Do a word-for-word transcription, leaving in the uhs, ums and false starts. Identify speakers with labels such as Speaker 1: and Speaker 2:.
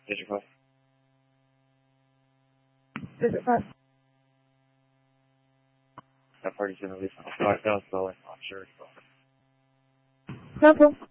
Speaker 1: Visit five.
Speaker 2: Visit five.
Speaker 1: That party's gonna leave. Alright, that was going. I'm sure.
Speaker 2: No problem.